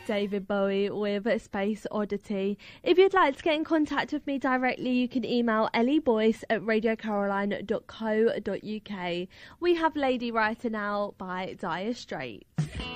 David Bowie with Space Oddity. If you'd like to get in contact with me directly, you can email ellieBoyce@radiocaroline.co.uk. We have Lady Writer now by Dire Straits.